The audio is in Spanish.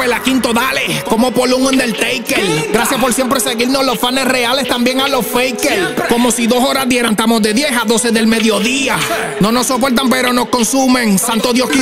la quinto, dale, como por un Undertaker. Gracias por siempre seguirnos, los fans reales, también a los fakers. Como si 2 horas dieran, estamos de 10 a 12 del mediodía. No nos soportan pero nos consumen. Santo Dios que